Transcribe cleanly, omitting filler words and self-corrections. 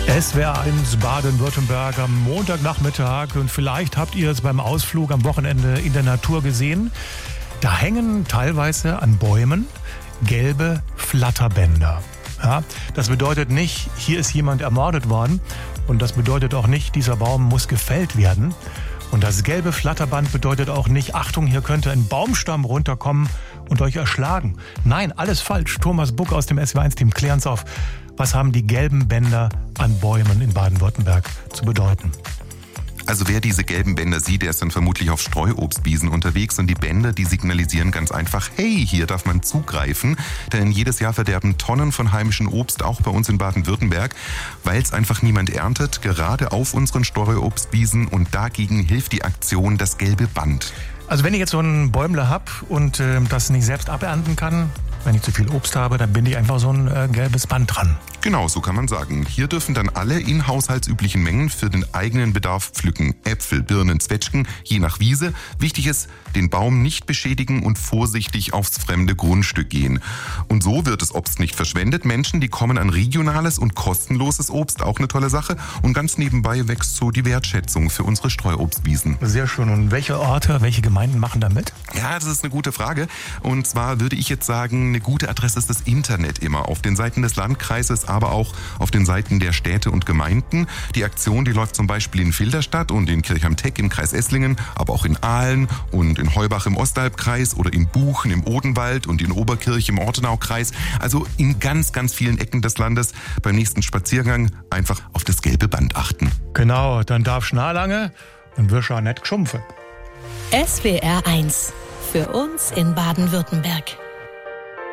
SWR 1 Baden-Württemberg am Montagnachmittag, und vielleicht habt ihr es beim Ausflug am Wochenende in der Natur gesehen. Da hängen teilweise an Bäumen gelbe Flatterbänder. Ja, das bedeutet nicht, hier ist jemand ermordet worden, und das bedeutet auch nicht, dieser Baum muss gefällt werden. Und das gelbe Flatterband bedeutet auch nicht, Achtung, hier könnte ein Baumstamm runterkommen und euch erschlagen. Nein, alles falsch. Thomas Buck aus dem SWR 1-Team klären uns auf. Was haben die gelben Bänder an Bäumen in Baden-Württemberg zu bedeuten? Also wer diese gelben Bänder sieht, der ist dann vermutlich auf Streuobstwiesen unterwegs, und die Bänder, die signalisieren ganz einfach, hey, hier darf man zugreifen, denn jedes Jahr verderben Tonnen von heimischem Obst, auch bei uns in Baden-Württemberg, weil es einfach niemand erntet, gerade auf unseren Streuobstwiesen, und dagegen hilft die Aktion Das gelbe Band. Also wenn ich jetzt so einen Bäumler habe und das nicht selbst abernten kann, wenn ich zu viel Obst habe, dann binde ich einfach so ein gelbes Band dran. Genau, so kann man sagen. Hier dürfen dann alle in haushaltsüblichen Mengen für den eigenen Bedarf pflücken. Äpfel, Birnen, Zwetschgen, je nach Wiese. Wichtig ist, den Baum nicht beschädigen und vorsichtig aufs fremde Grundstück gehen. Und so wird das Obst nicht verschwendet. Menschen, die kommen an regionales und kostenloses Obst, auch eine tolle Sache. Und ganz nebenbei wächst so die Wertschätzung für unsere Streuobstwiesen. Sehr schön. Und welche Orte, welche Gemeinden machen da mit? Ja, das ist eine gute Frage. Und zwar würde ich jetzt sagen, eine gute Adresse ist das Internet immer. Auf den Seiten des Landkreises, aber auch auf den Seiten der Städte und Gemeinden. Die Aktion, die läuft zum Beispiel in Filderstadt und in Kirchheim-Teck im Kreis Esslingen, aber auch in Aalen und in Heubach im Ostalbkreis oder in Buchen im Odenwald und in Oberkirch im Ortenaukreis. Also in ganz, ganz vielen Ecken des Landes. Beim nächsten Spaziergang einfach auf das gelbe Band achten. Genau, dann darf Schnalange und wir schauen nicht geschumpfen. SWR 1 für uns in Baden-Württemberg.